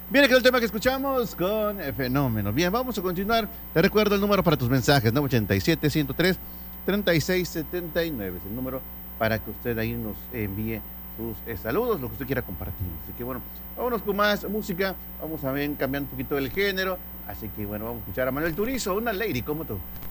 Viene que el tema que escuchamos con Fenómeno. Bien, vamos a continuar. Te recuerdo el número para tus mensajes, 987-103-3679. Es el número para que usted ahí nos envíe sus saludos, lo que usted quiera compartir. Así que bueno, vámonos con más música. Vamos a ver, cambiando un poquito el género. Así que bueno, vamos a escuchar a Manuel Turizo, una lady como tú.